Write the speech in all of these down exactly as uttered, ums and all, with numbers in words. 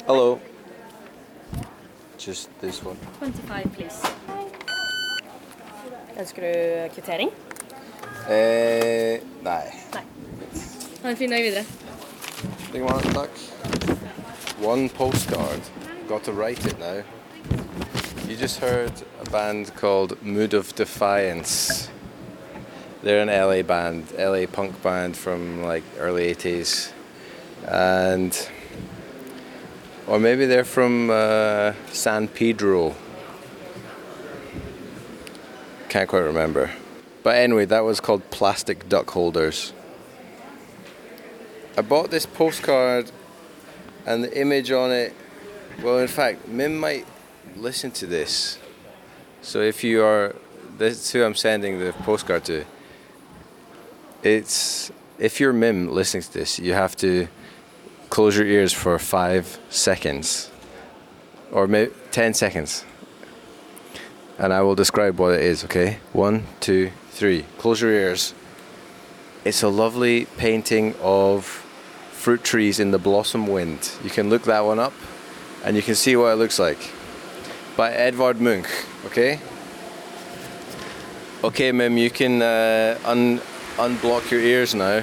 Hello. Just this one. twenty-five, please. Ønsker du kvittering? Eh, nei. Nei. Ha en fin dag videre. Like one, takk. One postcard. Got to write it now. You just heard a band called Mood of Defiance. They're an L A band, L A punk band from like early eighties. And or maybe they're from uh, San Pedro. Can't quite remember. But anyway, that was called Plastic Duck Holders. I bought this postcard and the image on it, well, in fact, Mim might listen to this. So if you are, this is who I'm sending the postcard to. It's, if you're Mim listening to this, you have to close your ears for five seconds. Or maybe ten seconds. And I will describe what it is, okay? One, two, three. Close your ears. It's a lovely painting of fruit trees in the blossom wind. You can look that one up and you can see what it looks like. By Edvard Munch, okay? Okay, Mim, you can uh, un unblock your ears now.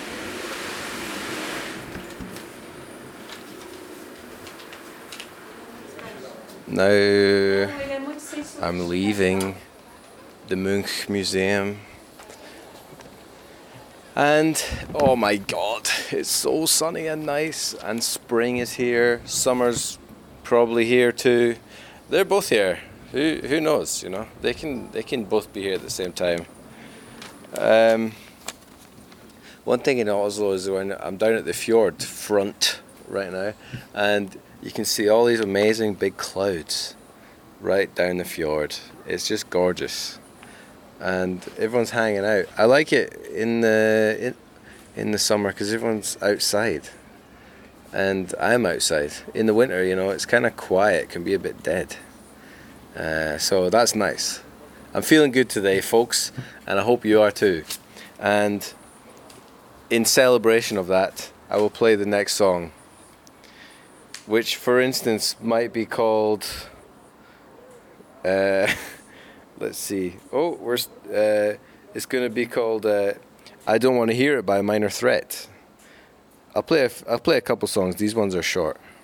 Now I'm leaving the Munch Museum. And oh my god, it's so sunny and nice, and spring is here, summer's probably here too. They're both here. Who who knows, you know? They can they can both be here at the same time. Um, one thing in Oslo is when I'm down at the fjord front right now, and you can see all these amazing big clouds right down the fjord. It's just gorgeous. And everyone's hanging out. I like it in the in, in the summer because everyone's outside, and I'm outside. In the winter, you know, it's kind of quiet. It can be a bit dead. Uh, so that's nice. I'm feeling good today, folks, and I hope you are too. And in celebration of that, I will play the next song, which, for instance, might be called. Uh, Let's see. Oh, we're. Uh, it's going to be called uh, "I Don't Want to Hear It" by Minor Threat. I'll play. A, I'll play a couple songs. These ones are short.